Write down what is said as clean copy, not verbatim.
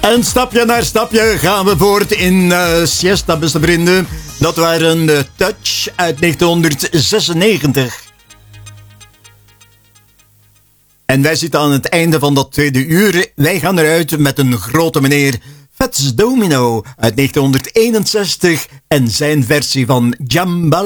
En stapje na stapje gaan we voort in Siesta, beste vrienden. Dat waren de Touch uit 1996. En wij zitten aan het einde van dat tweede uur. Wij gaan eruit met een grote meneer, Fats Domino uit 1961 en zijn versie van Jambalaya.